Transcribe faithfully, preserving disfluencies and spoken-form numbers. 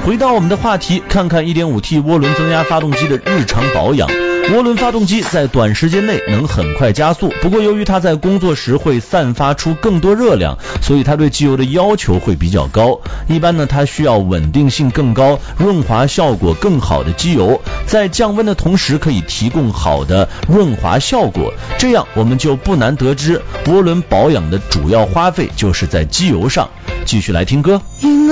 回到我们的话题，看看 一点五 T 涡轮增压发动机的日常保养。涡轮发动机在短时间内能很快加速，不过由于它在工作时会散发出更多热量，所以它对机油的要求会比较高。一般呢，它需要稳定性更高、润滑效果更好的机油，在降温的同时可以提供好的润滑效果。这样我们就不难得知，涡轮保养的主要花费就是在机油上。继续来听歌。